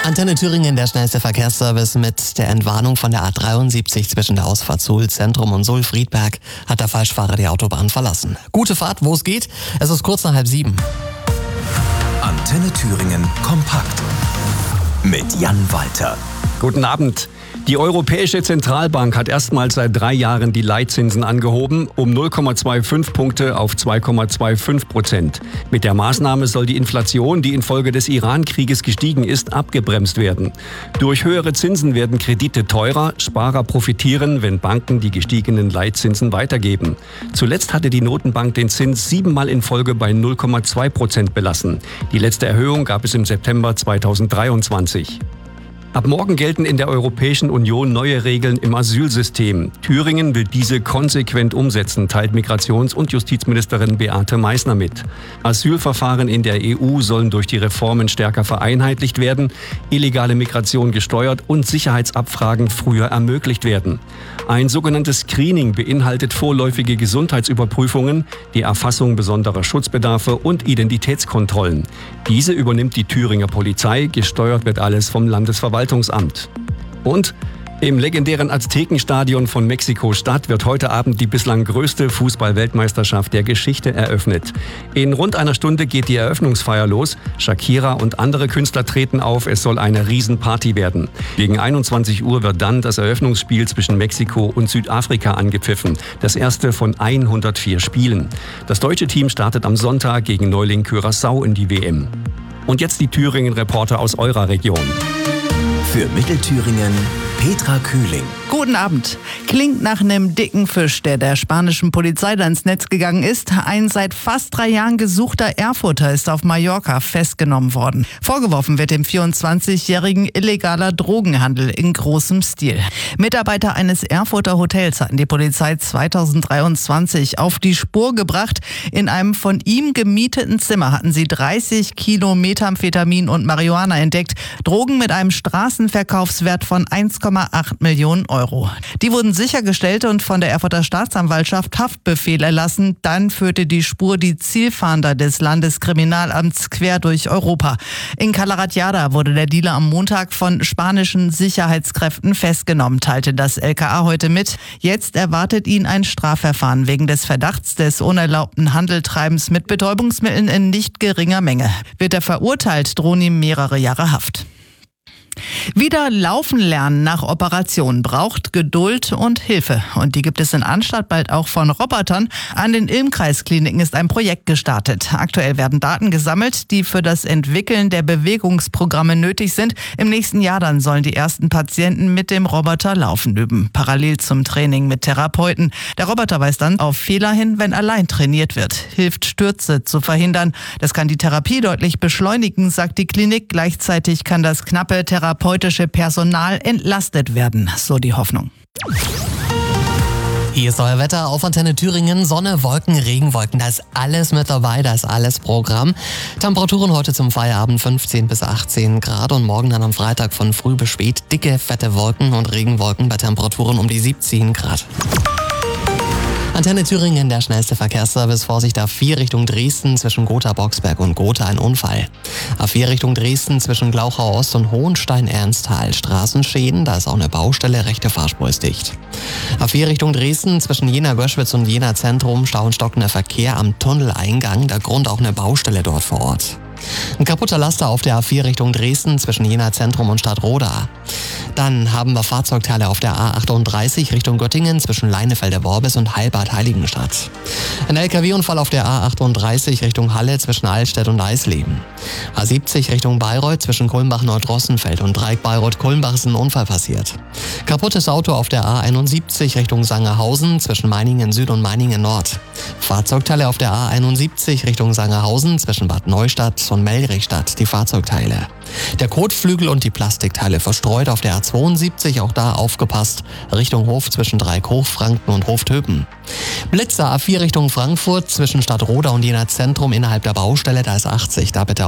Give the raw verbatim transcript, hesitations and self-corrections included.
Antenne Thüringen, der schnellste Verkehrsservice mit der Entwarnung von der A dreiundsiebzig zwischen der Ausfahrt Suhl-Zentrum und Suhl-Friedberg hat der Falschfahrer die Autobahn verlassen. Gute Fahrt, wo es geht. Es ist kurz nach halb sieben. Antenne Thüringen kompakt mit Jan Walter. Guten Abend. Die Europäische Zentralbank hat erstmals seit drei Jahren die Leitzinsen angehoben, um null Komma fünfundzwanzig Punkte auf zwei Komma fünfundzwanzig Prozent. Mit der Maßnahme soll die Inflation, die infolge des Iran-Krieges gestiegen ist, abgebremst werden. Durch höhere Zinsen werden Kredite teurer, Sparer profitieren, wenn Banken die gestiegenen Leitzinsen weitergeben. Zuletzt hatte die Notenbank den Zins siebenmal in Folge bei null Komma zwei Prozent belassen. Die letzte Erhöhung gab es im September zweitausenddreiundzwanzig. Ab morgen gelten in der Europäischen Union neue Regeln im Asylsystem. Thüringen will diese konsequent umsetzen, teilt Migrations- und Justizministerin Beate Meißner mit. Asylverfahren in der E U sollen durch die Reformen stärker vereinheitlicht werden, illegale Migration gesteuert und Sicherheitsabfragen früher ermöglicht werden. Ein sogenanntes Screening beinhaltet vorläufige Gesundheitsüberprüfungen, die Erfassung besonderer Schutzbedarfe und Identitätskontrollen. Diese übernimmt die Thüringer Polizei, gesteuert wird alles vom Landesverwaltungsamt. Und im legendären Aztekenstadion von Mexiko-Stadt wird heute Abend die bislang größte Fußball-Weltmeisterschaft der Geschichte eröffnet. In rund einer Stunde geht die Eröffnungsfeier los. Shakira und andere Künstler treten auf. Es soll eine Riesenparty werden. Gegen einundzwanzig Uhr wird dann das Eröffnungsspiel zwischen Mexiko und Südafrika angepfiffen. Das erste von hundertvier Spielen. Das deutsche Team startet am Sonntag gegen Neuling Curaçao in die W M. Und jetzt die Thüringen-Reporter aus eurer Region. Für Mittelthüringen Petra Kühling. Guten Abend. Klingt nach einem dicken Fisch, der der spanischen Polizei da ins Netz gegangen ist. Ein seit fast drei Jahren gesuchter Erfurter ist auf Mallorca festgenommen worden. Vorgeworfen wird dem vierundzwanzigjährigen illegaler Drogenhandel in großem Stil. Mitarbeiter eines Erfurter Hotels hatten die Polizei zweitausenddreiundzwanzig auf die Spur gebracht. In einem von ihm gemieteten Zimmer hatten sie dreißig Kilo Methamphetamin und Marihuana entdeckt. Drogen mit einem Straßenverkaufswert von eins Komma acht Millionen Euro. Die wurden sichergestellt und von der Erfurter Staatsanwaltschaft Haftbefehl erlassen. Dann führte die Spur die Zielfahnder des Landeskriminalamts quer durch Europa. In Calaratiada wurde der Dealer am Montag von spanischen Sicherheitskräften festgenommen, teilte das L K A heute mit. Jetzt erwartet ihn ein Strafverfahren wegen des Verdachts des unerlaubten Handeltreibens mit Betäubungsmitteln in nicht geringer Menge. Wird er verurteilt, drohen ihm mehrere Jahre Haft. Wieder laufen lernen nach Operation braucht Geduld und Hilfe. Und die gibt es in Arnstadt bald auch von Robotern. An den Ilmkreiskliniken ist ein Projekt gestartet. Aktuell werden Daten gesammelt, die für das Entwickeln der Bewegungsprogramme nötig sind. Im nächsten Jahr dann sollen die ersten Patienten mit dem Roboter laufen üben. Parallel zum Training mit Therapeuten. Der Roboter weist dann auf Fehler hin, wenn allein trainiert wird. Hilft, Stürze zu verhindern. Das kann die Therapie deutlich beschleunigen, sagt die Klinik. Gleichzeitig kann das knappe therapeutische Personal entlastet werden, so die Hoffnung. Hier ist euer Wetter auf Antenne Thüringen. Sonne, Wolken, Regenwolken, da ist alles mit dabei, da ist alles Programm. Temperaturen heute zum Feierabend fünfzehn bis achtzehn Grad und morgen dann am Freitag von früh bis spät dicke, fette Wolken und Regenwolken bei Temperaturen um die siebzehn Grad. Antenne Thüringen, der schnellste Verkehrsservice. Vorsicht, A vier Richtung Dresden zwischen Gotha-Boxberg und Gotha ein Unfall. A vier Richtung Dresden zwischen Glauchau Ost und Hohenstein-Ernsthal. Straßenschäden, da ist auch eine Baustelle, rechte Fahrspur ist dicht. A vier Richtung Dresden zwischen Jena-Göschwitz und Jena-Zentrum. Stau und stockender Verkehr am Tunneleingang. Der Grund auch eine Baustelle dort vor Ort. Ein kaputter Laster auf der A vier Richtung Dresden zwischen Jena-Zentrum und Stadtroda. Dann haben wir Fahrzeugteile auf der A achtunddreißig Richtung Göttingen zwischen Leinefelde-Worbis und Heilbad-Heiligenstadt. Ein L K W-Unfall auf der A achtunddreißig Richtung Halle zwischen Altstedt und Eisleben. A siebzig Richtung Bayreuth zwischen Kulmbach-Nordrossenfeld und Dreieck-Bayreuth-Kulmbach ist ein Unfall passiert. Kaputtes Auto auf der A einundsiebzig Richtung Sangerhausen zwischen Meiningen Süd und Meiningen Nord. Fahrzeugteile auf der A einundsiebzig Richtung Sangerhausen zwischen Bad Neustadt und Melrichstadt, die Fahrzeugteile. Der Kotflügel und die Plastikteile verstreut auf der A zweiundsiebzig, auch da aufgepasst, Richtung Hof zwischen Dreieck-Hochfranken und Hoftöpen. Blitzer A vier Richtung Frankfurt zwischen Stadtroda und Jena Zentrum innerhalb der Baustelle, da ist achtzig, da bitte